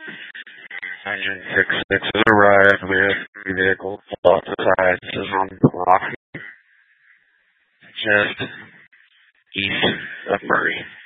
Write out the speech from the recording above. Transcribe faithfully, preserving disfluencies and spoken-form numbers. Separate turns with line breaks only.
Engine six six has arrived with three vehicles. Lots of sizes on the block. Just east of Murray.